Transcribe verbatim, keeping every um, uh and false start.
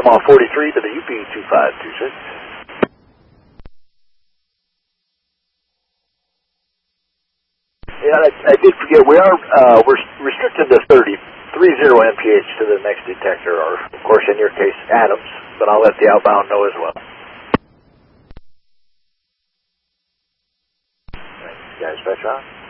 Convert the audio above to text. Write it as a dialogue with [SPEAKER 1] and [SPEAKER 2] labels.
[SPEAKER 1] Panama forty-three to the U P two five two six. Yeah, I, I did forget, we are uh, we're restricted to thirty, three zero M P H to the next detector, or of course in your case Adams, but I'll let the outbound know as well. Thanks, guys, Petron.